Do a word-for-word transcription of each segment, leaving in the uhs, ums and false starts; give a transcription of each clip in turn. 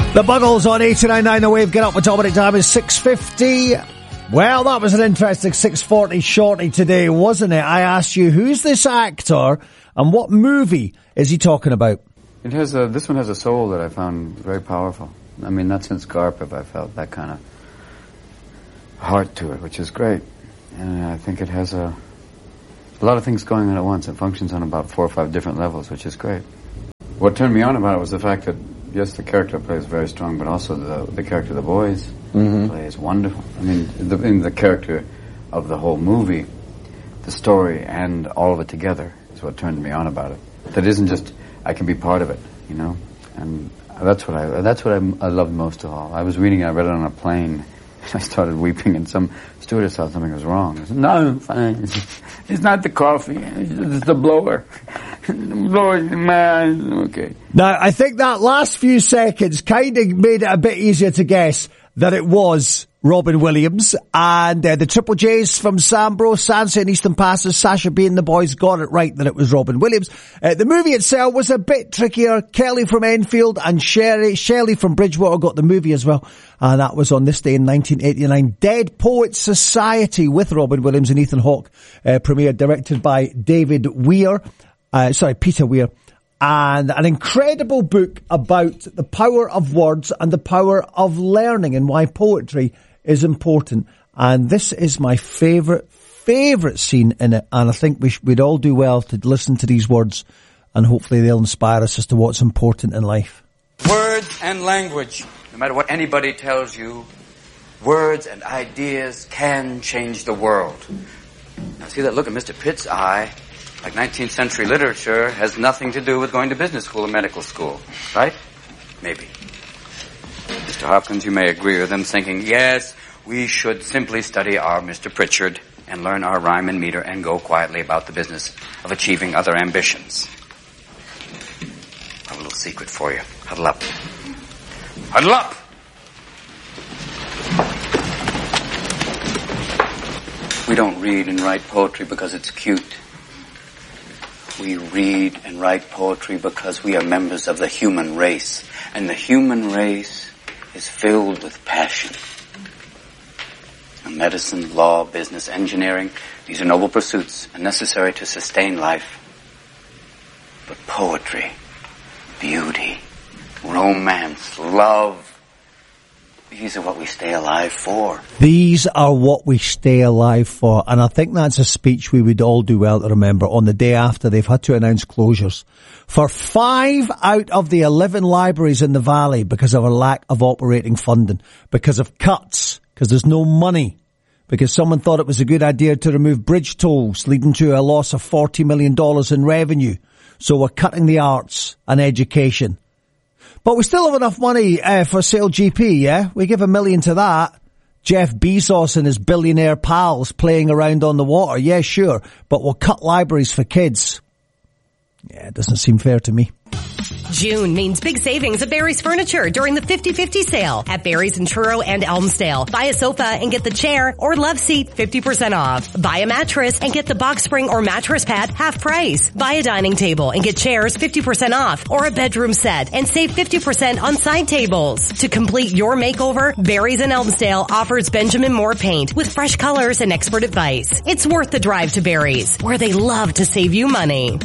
The Buggles on eighty-nine point nine The Wave. Get up with Dominic. Time is six fifty. Well, that was an interesting six forty shorty today, wasn't it? I asked you, who's this actor and what movie is he talking about? It has a, this one has a soul that I found very powerful. I mean, not since Garp have I felt that kind of heart to it, which is great. And I think it has a, a lot of things going on at once. It functions on about four or five different levels, which is great. What turned me on about it was the fact that, yes, the character plays very strong, but also the the character of the boys mm-hmm. plays wonderful. I mean, the, in the character of the whole movie, the story and all of it together is what turned me on about it. That isn't just, I can be part of it, you know? And that's what I that's what I, I loved most of all. I was reading it, I read it on a plane, and I started weeping, and some stewardess thought something was wrong. I said, no, fine. It's not the coffee, it's the blower. The blower in my eyes. Okay. Now, I think that last few seconds kind of made it a bit easier to guess that it was Robin Williams, and uh, the Triple J's from Sambro, Sansa and Eastern Passage, Sasha B and the boys got it right that it was Robin Williams. Uh, the movie itself was a bit trickier. Kelly from Enfield and Sherry, Shelley from Bridgewater got the movie as well, and that was on this day in nineteen eighty-nine. Dead Poets Society with Robin Williams and Ethan Hawke uh, premiered, directed by David Weir, uh, sorry, Peter Weir. And an incredible book about the power of words and the power of learning and why poetry is important. And this is my favourite, favourite scene in it. And I think we sh- we'd all do well to listen to these words, and hopefully they'll inspire us as to what's important in life. Words and language. No matter what anybody tells you, words and ideas can change the world. Now see that look in Mister Pitt's eye? Like nineteenth century literature has nothing to do with going to business school or medical school, right? Maybe. Mister Hopkins, you may agree with them, thinking, yes, we should simply study our Mister Pritchard and learn our rhyme and meter and go quietly about the business of achieving other ambitions. I have a little secret for you. Huddle up. Huddle up! We don't read and write poetry because it's cute. We read and write poetry because we are members of the human race. And the human race is filled with passion. And medicine, law, business, engineering, these are noble pursuits and necessary to sustain life. But poetry, beauty, romance, love, these are what we stay alive for. These are what we stay alive for. And I think that's a speech we would all do well to remember on the day after they've had to announce closures for five out of the eleven libraries in the Valley because of a lack of operating funding, because of cuts, because there's no money, because someone thought it was a good idea to remove bridge tolls, leading to a loss of forty million dollars in revenue. So we're cutting the arts and education. But we still have enough money uh, for Sale G P, yeah? We give a million to that. Jeff Bezos and his billionaire pals playing around on the water, yeah, sure. But we'll cut libraries for kids. Yeah, it doesn't seem fair to me. June means big savings at Barry's Furniture during the fifty fifty sale at Barry's in Truro and Elmsdale. Buy a sofa and get the chair or love seat fifty percent off. Buy a mattress and get the box spring or mattress pad half price. Buy a dining table and get chairs fifty percent off, or a bedroom set and save fifty percent on side tables. To complete your makeover, Barry's in Elmsdale offers Benjamin Moore paint with fresh colors and expert advice. It's worth the drive to Barry's, where they love to save you money.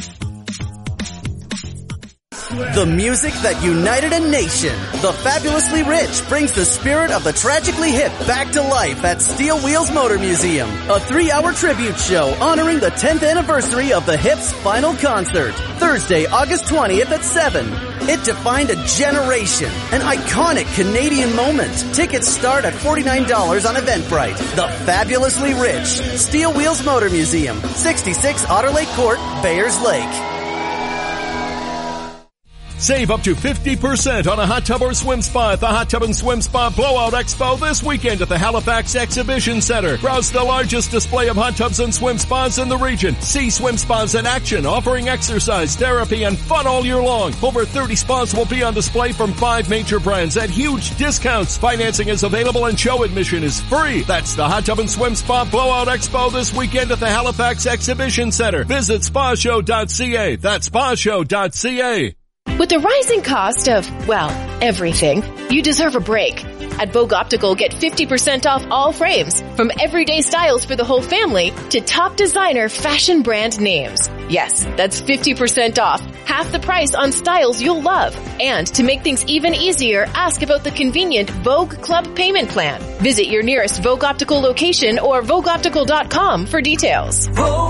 The music that united a nation. The Fabulously Rich brings the spirit of the Tragically Hip back to life at Steel Wheels Motor Museum. A three-hour tribute show honoring the tenth anniversary of the Hips' final concert. Thursday, August twentieth at seven. It defined a generation. An iconic Canadian moment. Tickets start at forty-nine dollars on Eventbrite. The Fabulously Rich. Steel Wheels Motor Museum. sixty-six Otter Lake Court, Bayers Lake. Save up to fifty percent on a hot tub or swim spa at the Hot Tub and Swim Spa Blowout Expo this weekend at the Halifax Exhibition Center. Browse the largest display of hot tubs and swim spas in the region. See swim spas in action, offering exercise, therapy, and fun all year long. Over thirty spas will be on display from five major brands at huge discounts. Financing is available and show admission is free. That's the Hot Tub and Swim Spa Blowout Expo this weekend at the Halifax Exhibition Center. Visit spa show dot c a. That's spa show dot c a. With the rising cost of, well, everything, You deserve a break. At Vogue Optical, get fifty percent off all frames, from everyday styles for the whole family to top designer fashion brand names. Yes, that's fifty percent off, half the price on styles you'll love. And to make things even easier, ask about the convenient Vogue Club payment plan. Visit your nearest Vogue Optical location or vogue optical dot com for details. Vogue.